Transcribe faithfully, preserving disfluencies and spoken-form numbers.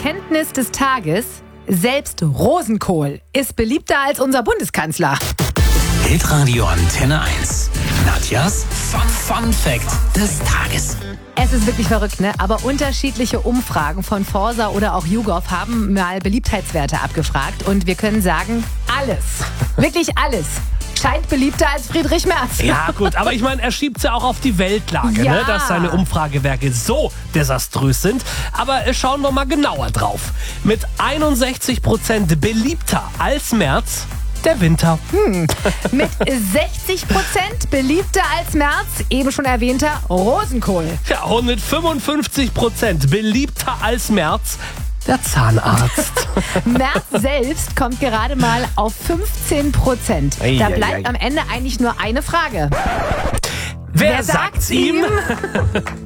Erkenntnis des Tages: Selbst Rosenkohl ist beliebter als unser Bundeskanzler. Hitradio Antenne eins. Nadjas Fun, Fun Fact des Tages. Es ist wirklich verrückt, ne? Aber unterschiedliche Umfragen von Forsa oder auch YouGov haben mal Beliebtheitswerte abgefragt. Und wir können sagen, alles, wirklich alles, scheint beliebter als Friedrich Merz. Ja gut, aber ich meine, er schiebt es ja auch auf die Weltlage, Ja. ne, dass seine Umfragewerke so desaströs sind. Aber äh, schauen wir mal genauer drauf. Mit einundsechzig Prozent beliebter als Merz der Winter. Mit sechzig Prozent beliebter als Merz, eben schon erwähnter Rosenkohl. Ja, und mit fünfundfünfzig Prozent beliebter als Merz der Zahnarzt. Merz selbst kommt gerade mal auf fünfzehn Prozent. Ei, Da ei, bleibt ei. am Ende eigentlich nur eine Frage. Wer, Wer sagt's sagt's ihm? ihm?